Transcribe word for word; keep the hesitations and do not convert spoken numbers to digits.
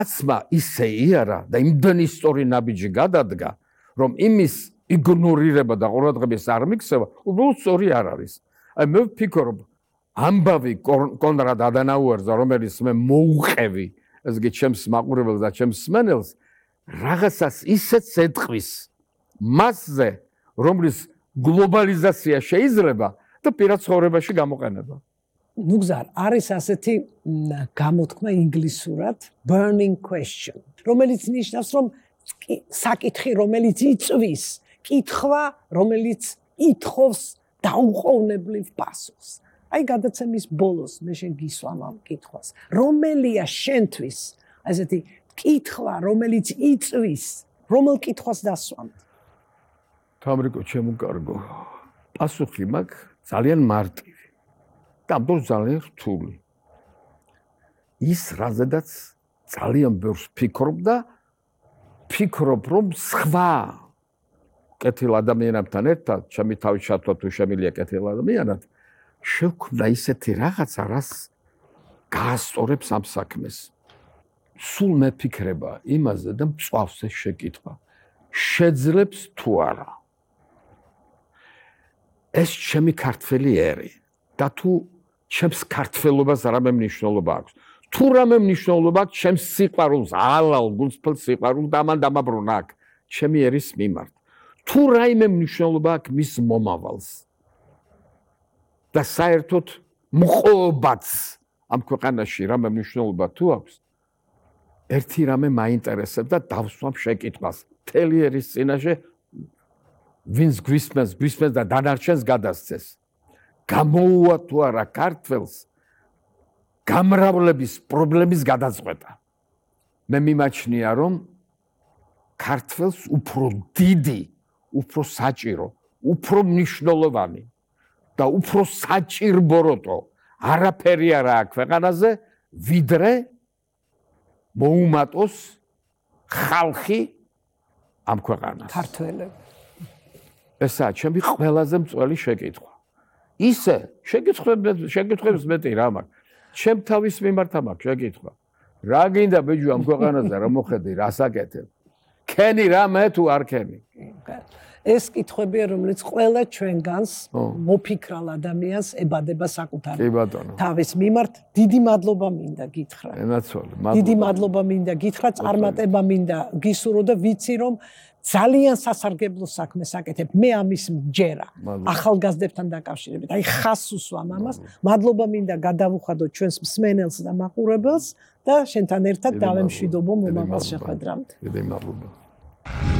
აცმა ისე იარა და იმდენი სწორი ნაბიჯი გადადგა, რომ იმის იგნორირება და ყურადღების არ მიქცევა, უბრალოდ სწორი არ არის. აი მე ვფიქრობ, ამბავი კონრად ადანაუერზე, რომელიც მე მოუყევი, ეს იგი ჩემს მაყურებელს და ჩემს მსმენელს, რაღაცას ისეთ ეთყვის მასზე, რომლის გლობალიზაცია შეიძლება და პირად ცხოვრებაში გამოყენება. მუგზარ, არის ასეთი გამოთქმა ინგლისურად burning question, რომელიც ნიშნავს, რომ საკითხი, რომელიც იწვის, კითხვა, რომელიც ითხოვს დაუყოვნებლივ პასუხს. აი გადაცემის ბოლოს მე შენ გისვამ ამ კითხვას. რომელია შენთვის ასეთი კითხვა, რომელიც იწვის, რომელ კითხვას დასვამთ? თამრიკო, ჩემო კარგო, პასუხი მაქვს ძალიან მარტივი. და ამ დროს ძალიან რთული. ის რაზედაც ძალიან ბევრს ფიქრობ და ფიქრობ, რომ სხვა კეთილ ადამიანებთან ერთად, ჩემი თავის ჩათვლა თუ შემილია კეთილ ადამიანად, შეგვქნა ისეთი რაღაცა, რას გაასწორებს ამ საქმეს. სულ მეფიქრება იმაზე და მწვავს ეს შეკითხვა. შეძლებს თუ არა? ეს ჩემი ქართველი ერი და თუ ჩემს ქართველობას რამე მნიშვნელობა აქვს. თუ რამე მნიშვნელობა აქვს ჩემს სიყვარულს, ალალ გულწრფელ სიყვარულს და ამან დამაბრუნა აქ ჩემი ერის მიმართ. თუ რაიმე მნიშვნელობა აქვს მის მომავალს. და საერთოდ მყოფაც ამ ქვეყანაში რამე მნიშვნელობა თუ აქვს, ერთი რამე მაინტერესებს და დავსვამ შეკითხვას. მთელი ერის წინაშე ვინც გვისმენს, გვისმენს და დანარჩენს გადასცეს. გამოუვა თუ არა ქართველს გამრავლების პრობლემის გადაწყვეტა. მე მიმაჩნია, რომ ქართველს უფრო დიდი, უფრო საჭირო, უფრო მნიშვნელოვანი და უფრო საჭირბოროტო არაფერი არა აქვს ქვეყანაზე, ვიდრე მოუმატოს ხალხი ამ ქვეყანას. ქართველები. ესაა ჩემი ყველაზე მწველი შეკითხვა. ისე შეკითხვებს შეკითხვებს მეტი რა მაქვს. ჩემ თავის მიმართ მაქვს შეკითხვა. რა გინდა ბიჭო ამ ქვეყანაზე რა მოხედი, რა საკეთებ? ქენი რა მე თუ არ ქენი? ეს კითხვებია, რომელიც ყველა ჩვენგანს მოფიქრალ ადამიანს ებადება საკუთარი თავის მიმართ. დიდი მადლობა მინდა გითხრა. ენაცვალე, მადლობა. დიდი მადლობა მინდა გითხრა, წარმატება მინდა გისურვო და ვიცი რომ ძალიან სასარგებლო საქმეს აკეთებ. მე ამის მჯერა ახალგაზრდებთან დაკავშირებით. აი ხას უსვამ ამას. მადლობა მინდა გადავუხადო ჩვენს მსმენელს და მაყურებელს და შენთან ერთად დავემშვიდობო მომავალ შეხვედრამდე. დიდი მადლობა.